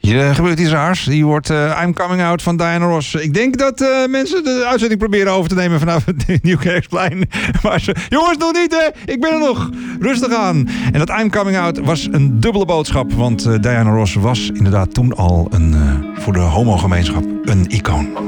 Hier gebeurt iets raars. Hier wordt I'm Coming Out van Diana Ross. Ik denk dat mensen de uitzending proberen over te nemen vanaf het Nieuwkerksplein. Maar jongens, nog niet hè. Ik ben er nog. Rustig aan. En dat I'm Coming Out was een dubbele boodschap. Want Diana Ross was inderdaad toen al voor de homogemeenschap een icoon.